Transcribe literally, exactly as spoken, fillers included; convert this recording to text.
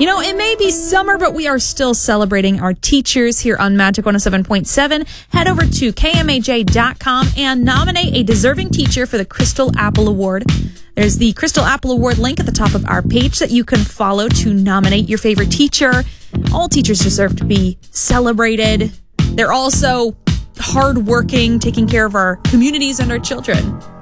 You know, it may be summer, but we are still celebrating our teachers here on Magic one oh seven point seven. Head over to K M A J dot com and nominate a deserving teacher for the Crystal Apple Award. There's the Crystal Apple Award link at the top of our page that you can follow to nominate your favorite teacher. All teachers deserve to be celebrated. They're also hardworking, taking care of our communities and our children.